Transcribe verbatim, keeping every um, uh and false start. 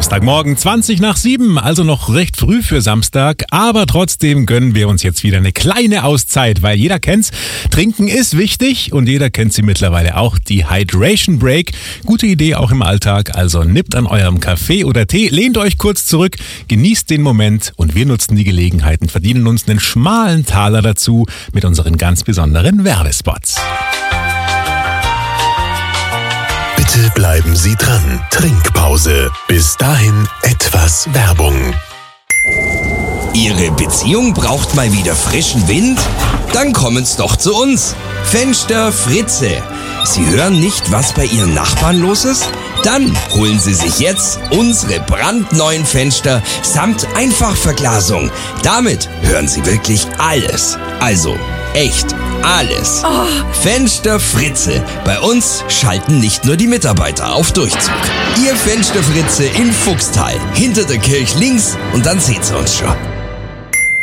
Samstagmorgen, zwanzig nach sieben, also noch recht früh für Samstag, aber trotzdem gönnen wir uns jetzt wieder eine kleine Auszeit, weil jeder kennt's, Trinken ist wichtig und jeder kennt sie mittlerweile auch, die Hydration Break. Gute Idee auch im Alltag, also nippt an eurem Kaffee oder Tee, lehnt euch kurz zurück, genießt den Moment und wir nutzen die Gelegenheit und verdienen uns einen schmalen Taler dazu mit unseren ganz besonderen Werbespots. Bitte bleiben Sie dran. Trinkpause. Bis dahin etwas Werbung. Ihre Beziehung braucht mal wieder frischen Wind? Dann kommen's doch zu uns. Fenster Fritze. Sie hören nicht, was bei Ihren Nachbarn los ist? Dann holen Sie sich jetzt unsere brandneuen Fenster samt Einfachverglasung. Damit hören Sie wirklich alles. Also echt alles. Oh. Fenster Fritze. Bei uns schalten nicht nur die Mitarbeiter auf Durchzug. Ihr Fenster Fritze in Fuchstal. Hinter der Kirche links und dann seht's uns schon.